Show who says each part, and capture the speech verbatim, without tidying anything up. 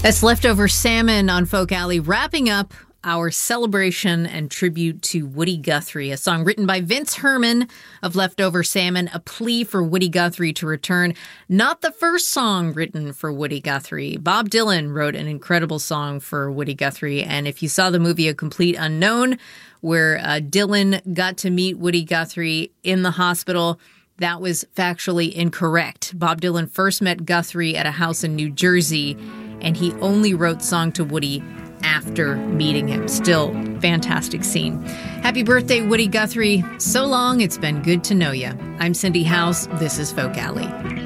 Speaker 1: That's Leftover Salmon on Folk Alley, wrapping up our celebration and tribute to Woody Guthrie, a song written by Vince Herman of Leftover Salmon, a plea for Woody Guthrie to return. Not the first song written for Woody Guthrie. Bob Dylan wrote an incredible song for Woody Guthrie, and if you saw the movie A Complete Unknown, where uh, Dylan got to meet Woody Guthrie in the hospital, that was factually incorrect. Bob Dylan first met Guthrie at a house in New Jersey, and he only wrote song to Woody after meeting him. Still, fantastic scene. Happy birthday, Woody Guthrie. So long, it's been good to know you. I'm Cindy House. This is Folk Alley.